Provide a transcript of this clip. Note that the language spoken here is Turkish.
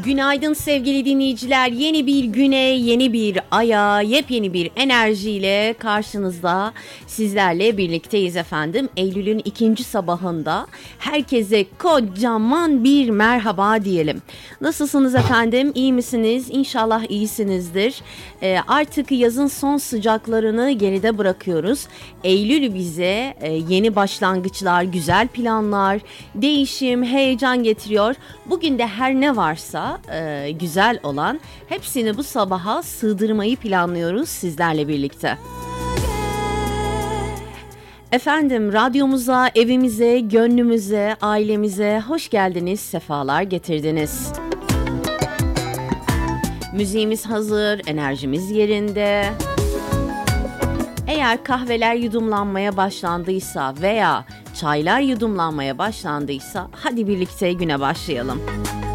Günaydın sevgili dinleyiciler. Yeni bir güne, yeni bir aya, yepyeni bir enerjiyle karşınızda sizlerle birlikteyiz efendim. Eylül'ün 2. sabahında herkese kocaman bir merhaba diyelim. Nasılsınız efendim? İyi misiniz? İnşallah iyisinizdir. Artık yazın son sıcaklarını geride bırakıyoruz. Eylül bize yeni başlangıçlar, güzel planlar, değişim, heyecan getiriyor. Bugün de her ne varsa güzel olan hepsini bu sabaha sığdırmayı planlıyoruz sizlerle birlikte. Efendim radyomuza, evimize, gönlümüze, ailemize hoş geldiniz, sefalar getirdiniz. Müziğimiz hazır, enerjimiz yerinde. Eğer kahveler yudumlanmaya başlandıysa veya çaylar yudumlanmaya başlandıysa hadi birlikte güne başlayalım.